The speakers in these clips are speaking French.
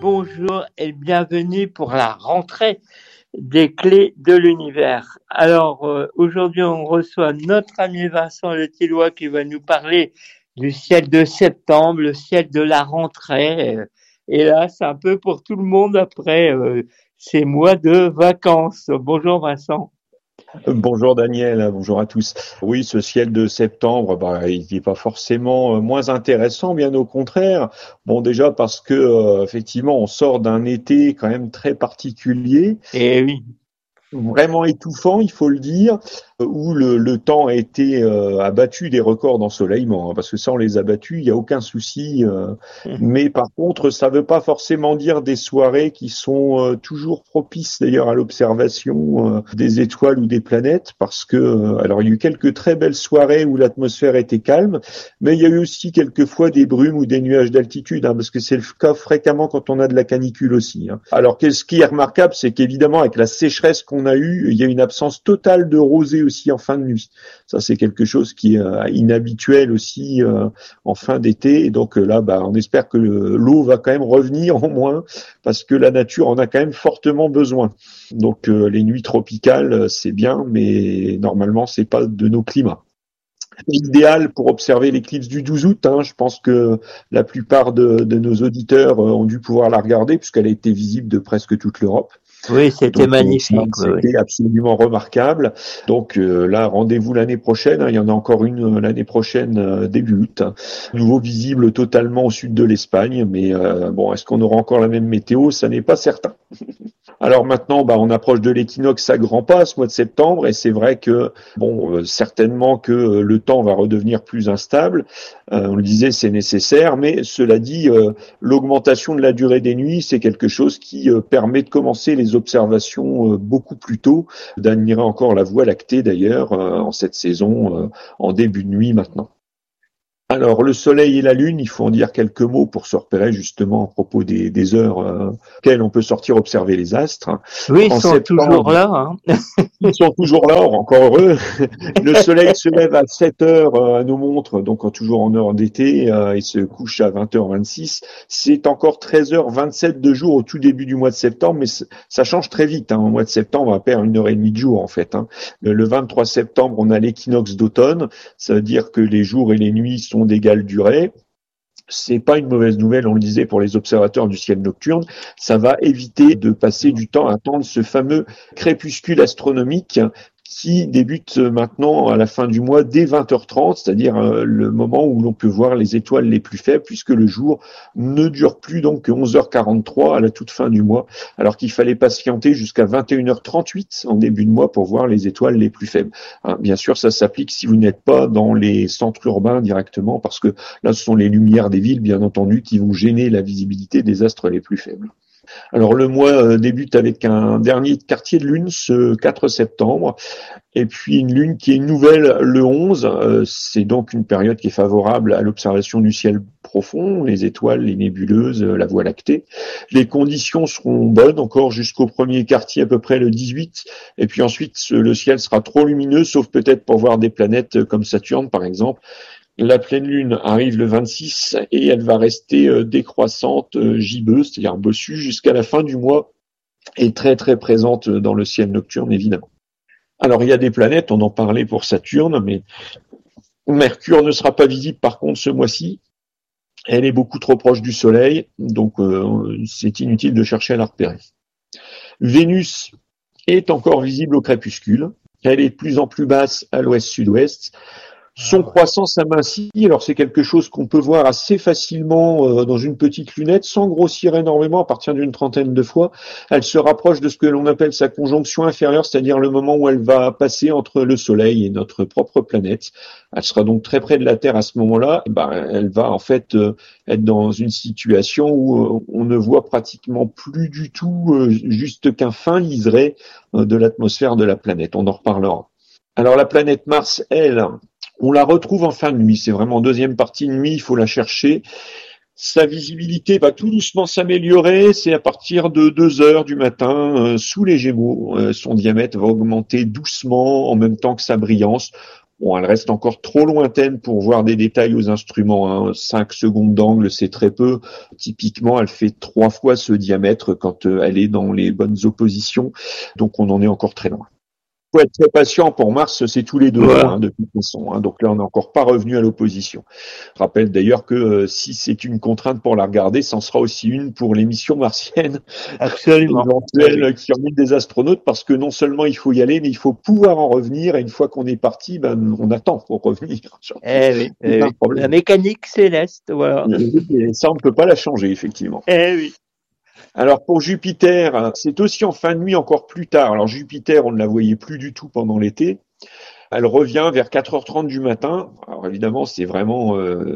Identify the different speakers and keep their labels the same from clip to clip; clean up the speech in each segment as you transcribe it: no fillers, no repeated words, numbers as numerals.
Speaker 1: Bonjour et bienvenue pour la rentrée des clés de l'univers. Alors aujourd'hui on reçoit notre ami Vincent Le Tillois qui va nous parler du ciel de septembre, le ciel de la rentrée. Et là c'est un peu pour tout le monde après ces mois de vacances. Bonjour Vincent.
Speaker 2: Bonjour Daniel, bonjour à tous. Oui, ce ciel de septembre, il n'est pas forcément moins intéressant, bien au contraire. Bon, déjà parce que effectivement, on sort d'un été quand même très particulier.
Speaker 1: Et oui.
Speaker 2: Vraiment étouffant, il faut le dire, où le temps a été a battu des records d'ensoleillement, parce que ça on les a battus, il n'y a aucun souci. Mais par contre, ça ne veut pas forcément dire des soirées qui sont toujours propices d'ailleurs à l'observation des étoiles ou des planètes, parce que alors il y a eu quelques très belles soirées où l'atmosphère était calme, mais il y a eu aussi quelquefois des brumes ou des nuages d'altitude, parce que c'est le cas fréquemment quand on a de la canicule aussi. Alors ce qui est remarquable, c'est qu'évidemment avec la sécheresse qu'on a eu, il y a une absence totale de rosée aussi en fin de nuit. Ça, c'est quelque chose qui est inhabituel aussi en fin d'été. Et donc là, on espère que l'eau va quand même revenir au moins, parce que la nature en a quand même fortement besoin. Donc les nuits tropicales, c'est bien, mais normalement, c'est pas de nos climats. Idéal pour observer l'éclipse du 12 août. Je pense que la plupart de nos auditeurs ont dû pouvoir la regarder, puisqu'elle a été visible de presque toute l'Europe.
Speaker 1: Oui, c'était magnifique.
Speaker 2: C'était absolument remarquable. Donc là, rendez-vous l'année prochaine. Il y en a encore une l'année prochaine, début août. Nouveau visible totalement au sud de l'Espagne. Mais est-ce qu'on aura encore la même météo? Ça n'est pas certain. Alors maintenant, on approche de l'équinoxe à grands pas ce mois de septembre, et c'est vrai que certainement que le temps va redevenir plus instable. On le disait, c'est nécessaire, mais cela dit, l'augmentation de la durée des nuits, c'est quelque chose qui permet de commencer les observations beaucoup plus tôt, d'admirer encore la Voie lactée d'ailleurs en cette saison, en début de nuit maintenant. Alors, le soleil et la lune, il faut en dire quelques mots pour se repérer justement à propos des heures auxquelles on peut sortir observer les astres.
Speaker 1: Oui, ils sont toujours là.
Speaker 2: Ils sont toujours là, encore heureux. Le soleil se lève à 7 heures à nos montres, donc toujours en heure d'été, et se couche à 20h26. C'est encore 13h27 de jour au tout début du mois de septembre, mais ça change très vite. Au mois de septembre, on va perdre 1h30 de jour en fait. Le 23 septembre, on a l'équinoxe d'automne. Ça veut dire que les jours et les nuits sont d'égale durée. C'est pas une mauvaise nouvelle, on le disait, pour les observateurs du ciel nocturne. Ça va éviter de passer du temps à attendre ce fameux crépuscule astronomique qui débute maintenant à la fin du mois dès 20h30, c'est-à-dire le moment où l'on peut voir les étoiles les plus faibles, puisque le jour ne dure plus donc que 11h43 à la toute fin du mois, alors qu'il fallait patienter jusqu'à 21h38 en début de mois pour voir les étoiles les plus faibles. Bien sûr, ça s'applique si vous n'êtes pas dans les centres urbains directement, parce que là, ce sont les lumières des villes, bien entendu, qui vont gêner la visibilité des astres les plus faibles. Alors le mois débute avec un dernier quartier de lune ce 4 septembre, et puis une lune qui est nouvelle le 11. C'est donc une période qui est favorable à l'observation du ciel profond, les étoiles, les nébuleuses, la Voie lactée. Les conditions seront bonnes encore jusqu'au premier quartier à peu près le 18, et puis ensuite le ciel sera trop lumineux, sauf peut-être pour voir des planètes comme Saturne par exemple. La pleine lune arrive le 26 et elle va rester décroissante, gibbeuse, c'est-à-dire bossue, jusqu'à la fin du mois, et très très présente dans le ciel nocturne évidemment. Alors il y a des planètes, on en parlait pour Saturne, mais Mercure ne sera pas visible par contre ce mois-ci. Elle est beaucoup trop proche du Soleil, donc c'est inutile de chercher à la repérer. Vénus est encore visible au crépuscule. Elle est de plus en plus basse à l'ouest-sud-ouest. Son croissant s'amincit, alors c'est quelque chose qu'on peut voir assez facilement dans une petite lunette, sans grossir énormément à partir d'une trentaine de fois. Elle se rapproche de ce que l'on appelle sa conjonction inférieure, c'est-à-dire le moment où elle va passer entre le Soleil et notre propre planète. Elle sera donc très près de la Terre à ce moment-là. Elle va en fait être dans une situation où on ne voit pratiquement plus du tout juste qu'un fin liseré de l'atmosphère de la planète. On en reparlera. Alors la planète Mars, elle, on la retrouve en fin de nuit, c'est vraiment en deuxième partie de nuit, il faut la chercher. Sa visibilité va tout doucement s'améliorer, c'est à partir de 2 heures du matin, sous les Gémeaux. Son diamètre va augmenter doucement en même temps que sa brillance. Bon, elle reste encore trop lointaine pour voir des détails aux instruments, hein. 5 secondes d'angle, c'est très peu. Typiquement, elle fait 3 fois ce diamètre quand elle est dans les bonnes oppositions. Donc, on en est encore très loin. Il faut être très patient. Pour Mars, c'est tous les 2 ans, de toute façon. Donc là, on n'est encore pas revenu à l'opposition. Je rappelle d'ailleurs que si c'est une contrainte pour la regarder, ça en sera aussi une pour les missions martiennes éventuelles qui emmènent des astronautes, parce que non seulement il faut y aller, mais il faut pouvoir en revenir. Et une fois qu'on est parti, on attend pour revenir.
Speaker 1: La mécanique céleste, voilà.
Speaker 2: Et ça, on ne peut pas la changer, effectivement.
Speaker 1: Oui.
Speaker 2: Alors pour Jupiter, c'est aussi en fin de nuit encore plus tard. Alors Jupiter, on ne la voyait plus du tout pendant l'été. Elle revient vers 4h30 du matin. Alors évidemment, c'est vraiment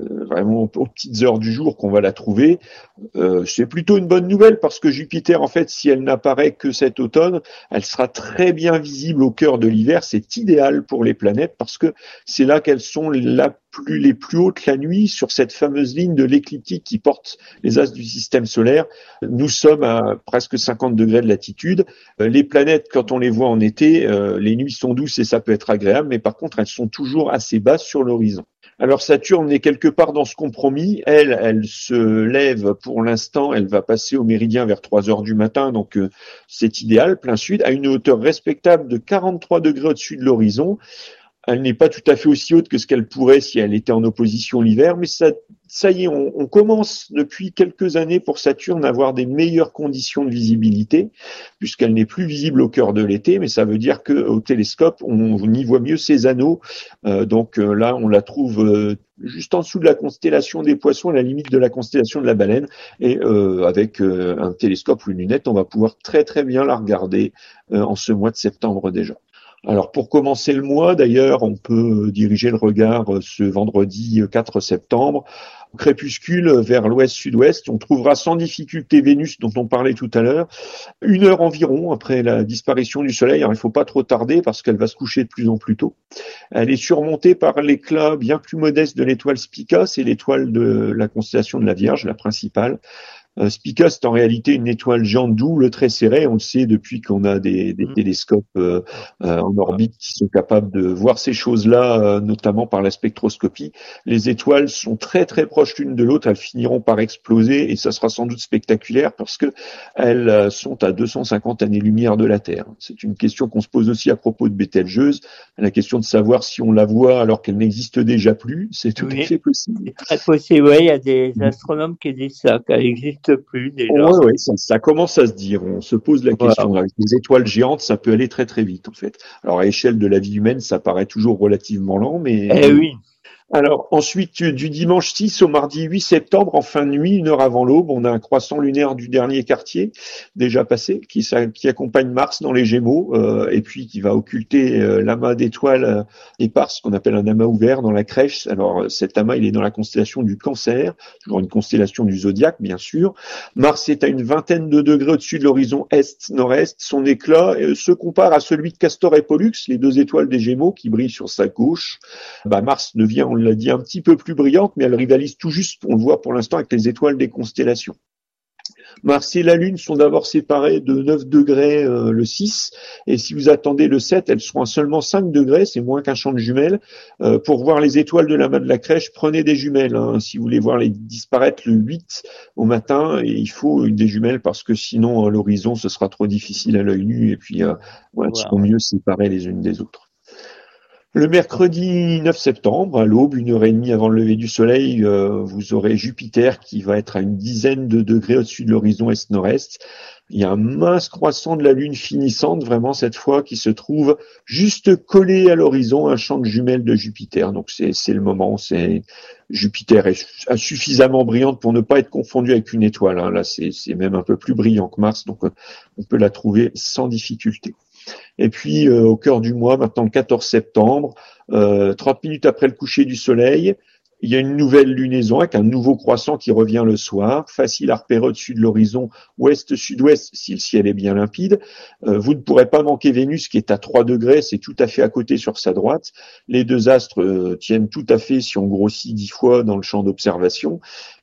Speaker 2: aux petites heures du jour qu'on va la trouver. C'est plutôt une bonne nouvelle, parce que Jupiter, en fait, si elle n'apparaît que cet automne, elle sera très bien visible au cœur de l'hiver. C'est idéal pour les planètes, parce que c'est là qu'elles sont les plus hautes la nuit, sur cette fameuse ligne de l'écliptique qui porte les astres du système solaire. Nous sommes à presque 50 degrés de latitude. Les planètes, quand on les voit en été, les nuits sont douces et ça peut être agréable, mais par contre, elles sont toujours assez basses sur l'horizon. Alors Saturne est quelque part dans ce compromis. Elle se lève pour l'instant, elle va passer au méridien vers 3h du matin, donc c'est idéal, plein sud, à une hauteur respectable de 43 degrés au-dessus de l'horizon. Elle n'est pas tout à fait aussi haute que ce qu'elle pourrait si elle était en opposition l'hiver, mais ça y est, on commence depuis quelques années pour Saturne à avoir des meilleures conditions de visibilité, puisqu'elle n'est plus visible au cœur de l'été, mais ça veut dire qu'au télescope, on y voit mieux ses anneaux. Donc là, on la trouve juste en dessous de la constellation des Poissons, à la limite de la constellation de la Baleine, et avec un télescope ou une lunette, on va pouvoir très très bien la regarder en ce mois de septembre déjà. Alors pour commencer le mois, d'ailleurs, on peut diriger le regard ce vendredi 4 septembre. Au crépuscule, vers l'ouest-sud-ouest, on trouvera sans difficulté Vénus, dont on parlait tout à l'heure, 1 heure environ après la disparition du Soleil. Alors il ne faut pas trop tarder, parce qu'elle va se coucher de plus en plus tôt. Elle est surmontée par l'éclat bien plus modeste de l'étoile Spica, c'est l'étoile de la constellation de la Vierge, la principale. Spica, c'est en réalité une étoile géante double très serrée. On le sait depuis qu'on a des télescopes en orbite qui sont capables de voir ces choses-là, notamment par la spectroscopie. Les étoiles sont très très proches l'une de l'autre. Elles finiront par exploser, et ça sera sans doute spectaculaire, parce que elles sont à 250 années-lumière de la Terre. C'est une question qu'on se pose aussi à propos de Bételgeuse, la question de savoir si on la voit alors qu'elle n'existe déjà plus. C'est tout à fait possible.
Speaker 1: C'est très possible. Oui, il y a des astronomes qui disent ça, qu'elle n'existe plus déjà.
Speaker 2: Oui, ça commence à se dire. On se pose la question. Voilà. Avec les étoiles géantes, ça peut aller très très vite, en fait. Alors à l'échelle de la vie humaine, ça paraît toujours relativement lent, mais
Speaker 1: oui.
Speaker 2: Alors ensuite, du dimanche 6 au mardi 8 septembre, en fin de nuit, 1 heure avant l'aube, on a un croissant lunaire du dernier quartier déjà passé, qui accompagne Mars dans les Gémeaux, et puis qui va occulter l'amas d'étoiles éparses, qu'on appelle un amas ouvert dans la crèche. Alors cet amas, il est dans la constellation du Cancer, toujours une constellation du zodiaque, bien sûr. Mars est à une vingtaine de degrés au-dessus de l'horizon est-nord-est. Son éclat se compare à celui de Castor et Pollux, les 2 étoiles des Gémeaux qui brillent sur sa gauche. Mars devient, on l'a dit, un petit peu plus brillante, mais elle rivalise tout juste, on le voit pour l'instant, avec les étoiles des constellations. Mars et la Lune sont d'abord séparées de 9 degrés le 6, et si vous attendez le 7, elles seront à seulement 5 degrés, c'est moins qu'un champ de jumelles. Pour voir les étoiles de l'amas de la crèche, prenez des jumelles. Si vous voulez voir les disparaître le 8 au matin, et il faut des jumelles, parce que sinon, à l'horizon, ce sera trop difficile à l'œil nu, et puis elles seront mieux séparées les unes des autres. Le mercredi 9 septembre, à l'aube, 1h30 avant le lever du soleil, vous aurez Jupiter qui va être à une dizaine de degrés au-dessus de l'horizon est-nord-est. Il y a un mince croissant de la Lune finissante, vraiment cette fois, qui se trouve juste collé à l'horizon, un champ de jumelles de Jupiter. Donc c'est le moment, Jupiter est suffisamment brillante pour ne pas être confondue avec une étoile. Là, c'est même un peu plus brillant que Mars, donc on peut la trouver sans difficulté. Et puis, au cœur du mois, maintenant le 14 septembre, 30 minutes après le coucher du soleil, il y a une nouvelle lunaison avec un nouveau croissant qui revient le soir, facile à repérer au-dessus de l'horizon ouest-sud-ouest si le ciel est bien limpide. Vous ne pourrez pas manquer Vénus qui est à 3 degrés, c'est tout à fait à côté sur sa droite. Les 2 astres tiennent tout à fait si on grossit 10 fois dans le champ d'observation.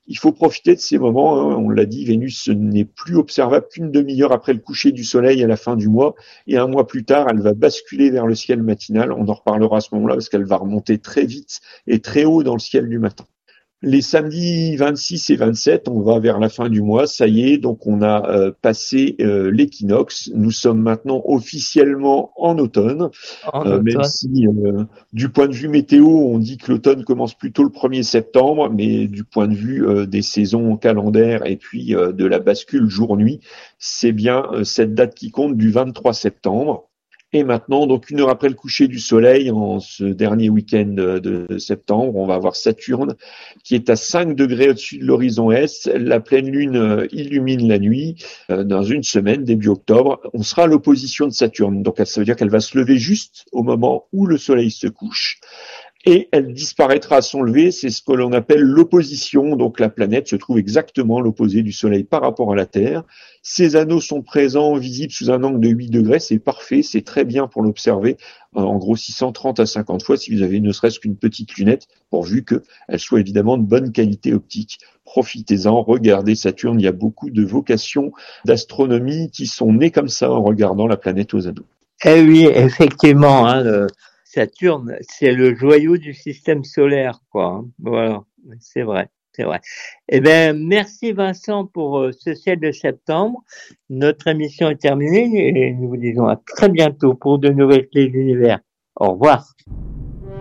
Speaker 2: Il faut profiter de ces moments, hein. On l'a dit, Vénus n'est plus observable qu'une demi-heure après le coucher du soleil à la fin du mois, et un mois plus tard, elle va basculer vers le ciel matinal. On en reparlera à ce moment-là parce qu'elle va remonter très vite et très haut dans le ciel du matin. Les samedis 26 et 27, on va vers la fin du mois, ça y est, donc on a passé l'équinoxe. Nous sommes maintenant officiellement en automne, même si du point de vue météo, on dit que l'automne commence plutôt le 1er septembre, mais du point de vue des saisons calendaires et puis de la bascule jour-nuit, c'est bien cette date qui compte du 23 septembre. Et maintenant, donc 1 heure après le coucher du soleil, en ce dernier week-end de septembre, on va avoir Saturne qui est à 5 degrés au-dessus de l'horizon est. La pleine lune illumine la nuit. Dans une semaine, début octobre, on sera à l'opposition de Saturne. Donc ça veut dire qu'elle va se lever juste au moment où le soleil se couche. Et elle disparaîtra à son lever, c'est ce que l'on appelle l'opposition. Donc la planète se trouve exactement à l'opposé du Soleil par rapport à la Terre. Ces anneaux sont présents, visibles sous un angle de 8 degrés, c'est parfait, c'est très bien pour l'observer, en grossissant 30 à 50 fois si vous avez ne serait-ce qu'une petite lunette, pourvu qu'elle soit évidemment de bonne qualité optique. Profitez-en, regardez Saturne, il y a beaucoup de vocations d'astronomie qui sont nées comme ça en regardant la planète aux anneaux.
Speaker 1: Eh oui, effectivement, hein, Saturne, c'est le joyau du système solaire, quoi. Voilà, c'est vrai, c'est vrai. Eh ben, merci Vincent pour ce ciel de septembre. Notre émission est terminée et nous vous disons à très bientôt pour de nouvelles clés de l'univers. Au revoir.